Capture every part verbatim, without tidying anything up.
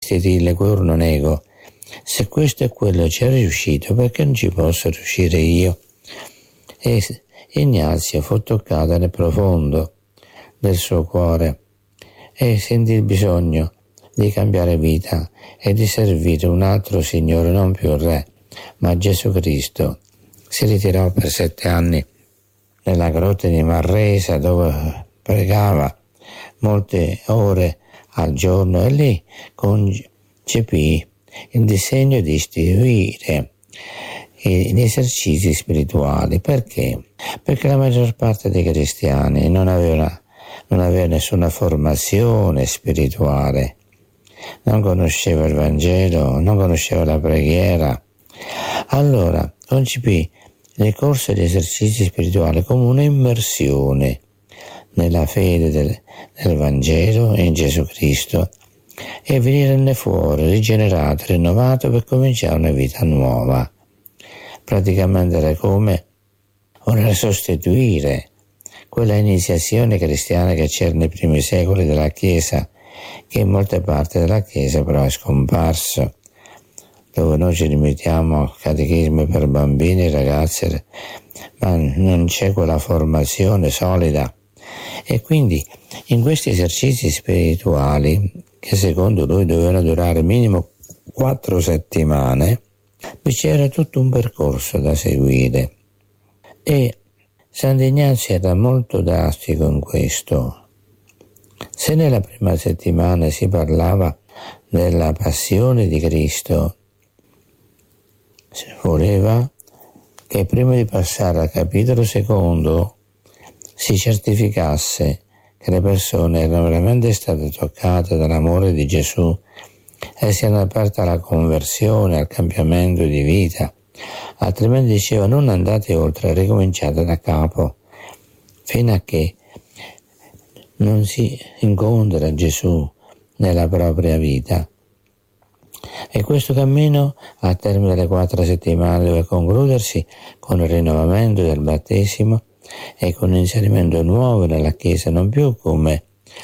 stile cui non nego. Se questo e quello ci è riuscito, perché non ci posso riuscire io? E Ignazio fu toccato nel profondo del suo cuore e sentì il bisogno di cambiare vita e di servire un altro Signore, non più il Re, ma Gesù Cristo. Si ritirò per sette anni nella grotta di Marresa, dove pregava molte ore al giorno, e lì concepì il disegno di istituire gli esercizi spirituali. Perché? Perché la maggior parte dei cristiani non aveva, non aveva nessuna formazione spirituale, non conosceva il Vangelo, non conosceva la preghiera. Allora concepì il corso di esercizi spirituali come un'immersione nella fede del, del Vangelo e in Gesù Cristo, e venirne fuori rigenerato, rinnovato, per cominciare una vita nuova. Praticamente era come voler sostituire quella iniziazione cristiana che c'era nei primi secoli della Chiesa, che in molte parti della Chiesa però è scomparso, dove noi ci limitiamo al catechismo per bambini e ragazzi, ma non c'è quella formazione solida. E quindi in questi esercizi spirituali, che secondo lui dovevano durare minimo quattro settimane, c'era tutto un percorso da seguire, e Sant'Ignazio era molto drastico in questo. Se nella prima settimana si parlava della passione di Cristo, si voleva che prima di passare al capitolo secondo si certificasse che le persone erano veramente state toccate dall'amore di Gesù e siano aperte alla conversione, al cambiamento di vita. Altrimenti diceva: non andate oltre, ricominciate da capo, fino a che non si incontra Gesù nella propria vita. E questo cammino, al termine delle quattro settimane, deve concludersi con il rinnovamento del battesimo e con l'inserimento nuovo nella Chiesa, non più come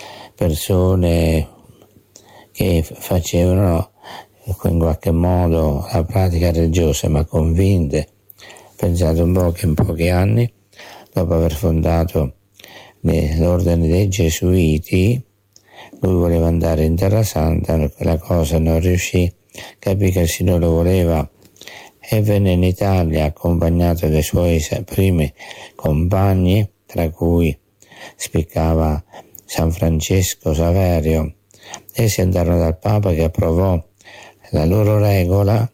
persone che facevano in qualche modo la pratica religiosa, ma convinte. Pensate un po' che in pochi anni, dopo aver fondato l'ordine dei Gesuiti, lui voleva andare in Terra Santa, quella cosa non riuscì, capì che il Signore lo voleva e venne in Italia accompagnato dai suoi primi compagni, tra cui spiccava San Francesco Saverio. Essi andarono dal Papa, che approvò la loro regola.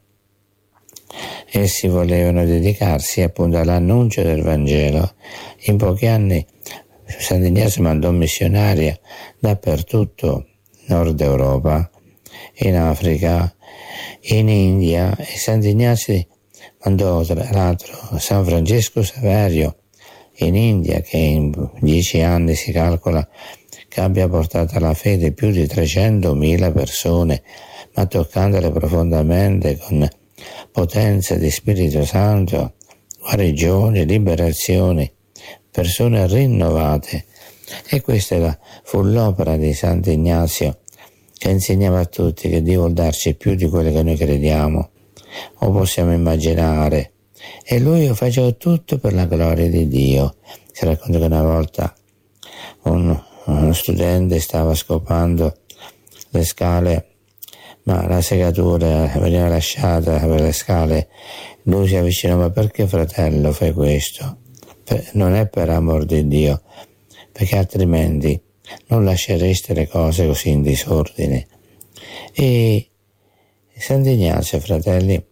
Essi volevano dedicarsi appunto all'annuncio del Vangelo. In pochi anni Sant'Ignazio mandò missionari dappertutto, Nord Europa, in Africa, in India, e Sant'Ignazio mandò tra l'altro San Francesco Saverio in India, che in dieci anni si calcola che abbia portato alla fede più di trecentomila persone, ma toccandole profondamente con potenza di Spirito Santo, guarigioni, liberazioni, persone rinnovate. E questa fu l'opera di Sant'Ignazio, che insegnava a tutti che Dio vuol darci più di quello che noi crediamo o possiamo immaginare, e lui faceva tutto per la gloria di Dio. Si racconta che una volta un, uno studente stava scopando le scale, ma la segatura veniva lasciata per le scale. Lui si avvicinò: ma perché, fratello, fai questo? Per, non è per amor di Dio, perché altrimenti non lascereste le cose così in disordine. E Sant'Ignazio, fratelli,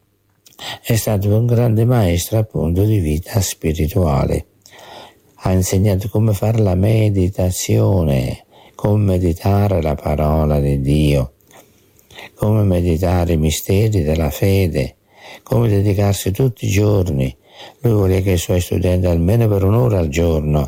è stato un grande maestro appunto di vita spirituale. Ha insegnato come fare la meditazione, come meditare la parola di Dio, come meditare i misteri della fede, come dedicarsi tutti i giorni. Lui voleva che i suoi studenti, almeno per un'ora al giorno,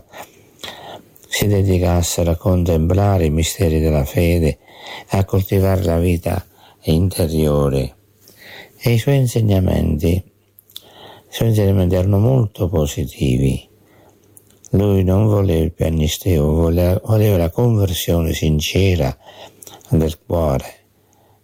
si dedicassero a contemplare i misteri della fede, a coltivare la vita interiore. E i suoi insegnamenti, i suoi insegnamenti erano molto positivi. Lui non voleva il piagnisteo, voleva, voleva la conversione sincera del cuore.